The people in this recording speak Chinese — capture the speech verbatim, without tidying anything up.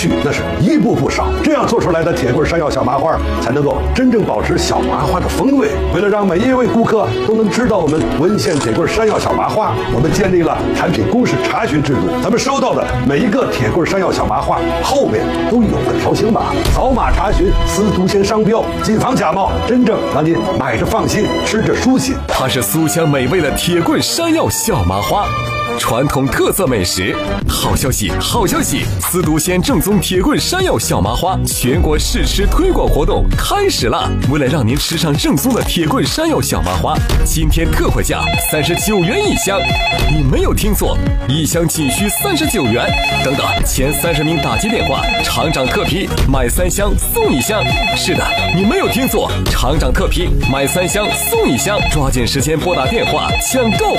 那是一步步烧，这样做出来的铁棍山药小麻花才能够真正保持小麻花的风味。为了让每一位顾客都能知道我们文献铁棍山药小麻花，我们建立了产品公示查询制度。咱们收到的每一个铁棍山药小麻花后面都有个条形码，扫码查询司徒仙商标，谨防假冒，真正让您买着放心，吃着舒心。 它是酥香美味的铁棍山药小麻花，传统特色美食。好消息，好消息！司徒仙正宗铁棍山药小麻花全国试吃推广活动开始了！为了让您吃上正宗的铁棍山药小麻花，今天特惠价三十九元一箱。你没有听错，一箱仅需三十九元。等等，前三十名打接电话，厂长特批，买三箱送一箱。是的，你没有听错，厂长特批，买三箱送一箱。抓紧时间拨打电话抢购吧！